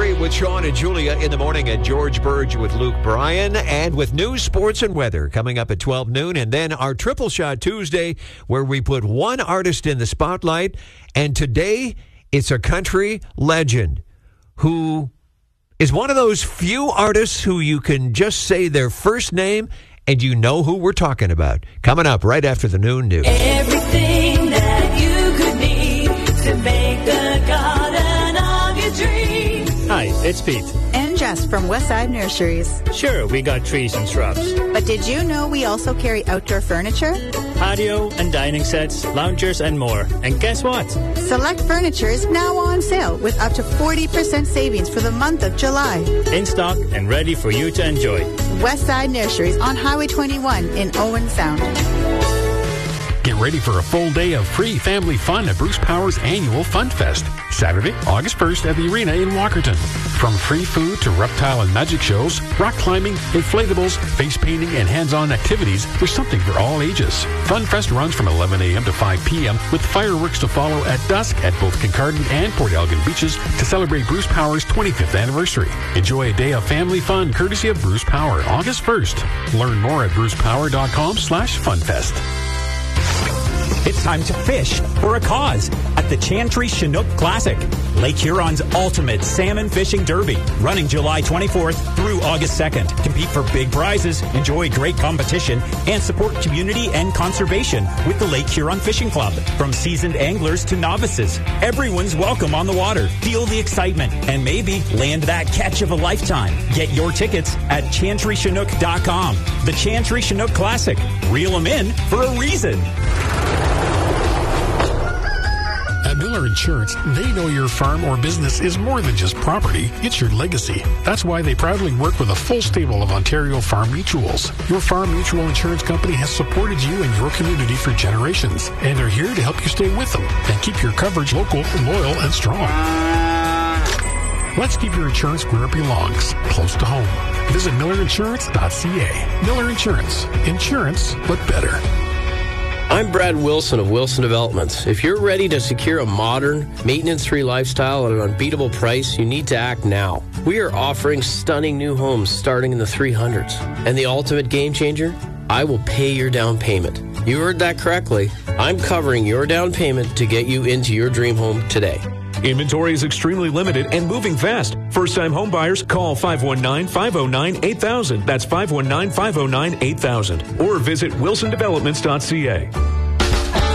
Country with Sean and Julia in the morning, and George Burge with Luke Bryan, and with news, sports, and weather coming up at 12 noon. And then our Triple Shot Tuesday, where we put one artist in the spotlight. And today, it's a country legend who is one of those few artists who you can just say their first name and you know who we're talking about. Coming up right after the noon news. Everything that you could need to make the garden of your dreams. Hi, it's Pete. And Jess from Westside Nurseries. Sure, we got trees and shrubs. But did you know we also carry outdoor furniture? Patio and dining sets, loungers, and more. And guess what? Select furniture is now on sale with up to 40% savings for the month of July. In stock and ready for you to enjoy. Westside Nurseries on Highway 21 in Owen Sound. Get ready for a full day of free family fun at Bruce Power's annual Fun Fest, Saturday, August 1st at the Arena in Walkerton. From free food to reptile and magic shows, rock climbing, inflatables, face painting, and hands-on activities, there's something for all ages. Fun Fest runs from 11 a.m. to 5 p.m. with fireworks to follow at dusk at both Kincardine and Port Elgin beaches to celebrate Bruce Power's 25th anniversary. Enjoy a day of family fun courtesy of Bruce Power, August 1st. Learn more at brucepower.com/funfest. It's time to fish for a cause at the Chantry Chinook Classic, Lake Huron's ultimate salmon fishing derby, running July 24th through August 2nd. Compete for big prizes, enjoy great competition, and support community and conservation with the Lake Huron Fishing Club. From seasoned anglers to novices, everyone's welcome on the water. Feel the excitement and maybe land that catch of a lifetime. Get your tickets at ChantryChinook.com. The Chantry Chinook Classic. Reel them in for a reason. At Miller Insurance, they know your farm or business is more than just property, it's your legacy. That's why they proudly work with a full stable of Ontario Farm Mutuals. Your Farm Mutual Insurance Company has supported you and your community for generations, and they're here to help you stay with them and keep your coverage local, loyal, and strong. Let's keep your insurance where it belongs, close to home. Visit millerinsurance.ca. Miller Insurance. Insurance, but better. I'm Brad Wilson of Wilson Developments. If you're ready to secure a modern, maintenance-free lifestyle at an unbeatable price, you need to act now. We are offering stunning new homes starting in the 300s. And the ultimate game changer? I will pay your down payment. You heard that correctly. I'm covering your down payment to get you into your dream home today. Inventory is extremely limited and moving fast. First-time home buyers, call 519-509-8000. That's 519-509-8000. Or visit wilsondevelopments.ca.